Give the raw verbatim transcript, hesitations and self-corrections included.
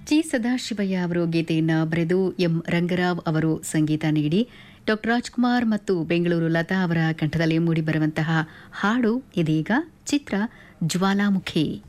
G Sadashivaiah ಅವರು ಗೀತೆಯನ್ನು ಬರೆದು ಎಂ ರಂಗರಾವ್ ಅವರು ಸಂಗೀತ ನೀಡಿ ಡಾ ರಾಜ್ಕುಮಾರ್ ಮತ್ತು ಬೆಂಗಳೂರು ಲತಾ ಅವರ ಕಂಠದಲ್ಲಿ ಮೂಡಿಬರುವಂತಹ ಹಾಡು ಇದೀಗ ಚಿತ್ರ ಜ್ವಾಲಾಮುಖಿ.